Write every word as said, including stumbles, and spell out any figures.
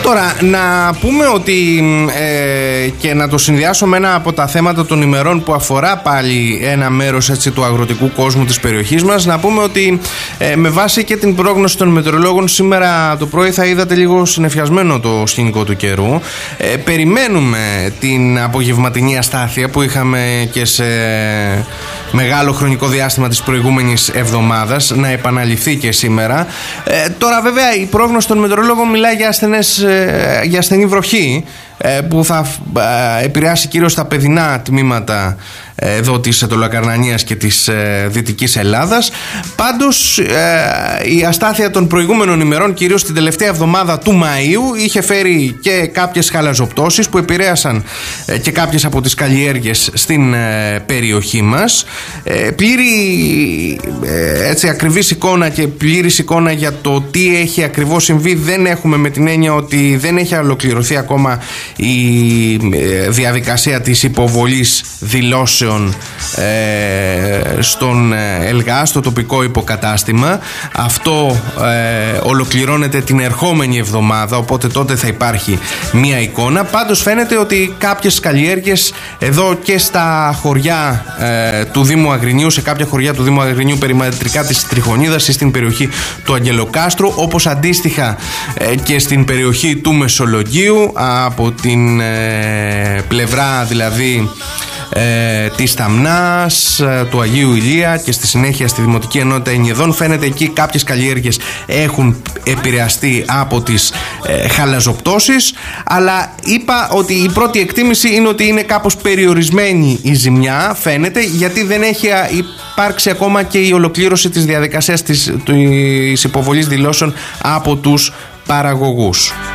Τώρα, να πούμε ότι ε, και να το συνδυάσω με ένα από τα θέματα των ημερών που αφορά πάλι ένα μέρος έτσι, του αγροτικού κόσμου της περιοχής μας, να πούμε ότι ε, με βάση και την πρόγνωση των μετεωρολόγων σήμερα το πρωί θα είδατε λίγο συννεφιασμένο το σκηνικό του καιρού. Ε, περιμένουμε την απογευματινή αστάθεια που είχαμε και σε μεγάλο χρονικό διάστημα της προηγούμενης εβδομάδας να επαναληφθεί και σήμερα. Ε, τώρα βέβαια η πρόγνωση των μετεωρολόγων μιλάει για ασθενές, για ασθενή βροχή που θα επηρεάσει κυρίως τα παιδινά τμήματα εδώ της Ετωλοακαρνανίας και της Δυτικής Ελλάδας. Πάντως η αστάθεια των προηγούμενων ημερών, κυρίως την τελευταία εβδομάδα του Μαΐου, είχε φέρει και κάποιες χαλαζοπτώσεις που επηρέασαν και κάποιες από τις καλλιέργειες στην περιοχή μας. Πλήρη έτσι, ακριβής εικόνα και πλήρης εικόνα για το τι έχει ακριβώς συμβεί δεν έχουμε, με την έννοια ότι δεν έχει ολοκληρωθεί ακόμα η διαδικασία της υποβολής δηλώσεων ε, στον ΕΛΓΑ, στο τοπικό υποκατάστημα. Αυτό ε, ολοκληρώνεται την ερχόμενη εβδομάδα, οπότε τότε θα υπάρχει μία εικόνα. Πάντως φαίνεται ότι κάποιες καλλιέργειες εδώ και στα χωριά ε, του Δήμου Αγρινίου, σε κάποια χωριά του Δήμου Αγρινίου περιμετρικά της Τριχονίδας ή στην περιοχή του Αγγελοκάστρου, όπως αντίστοιχα ε, και στην περιοχή του Μεσολογγίου, από την ε, πλευρά δηλαδή ε, της Ταμνάς, ε, του Αγίου Ηλία και στη συνέχεια στη Δημοτική Ενότητα Ενιεδών. Φαίνεται εκεί κάποιες καλλιέργειες έχουν επηρεαστεί από τις ε, χαλαζοπτώσεις, αλλά είπα ότι η πρώτη εκτίμηση είναι ότι είναι κάπως περιορισμένη η ζημιά, φαίνεται, γιατί δεν έχει υπάρξει ακόμα και η ολοκλήρωση της διαδικασίας της, της υποβολής δηλώσεων από τους παραγωγούς.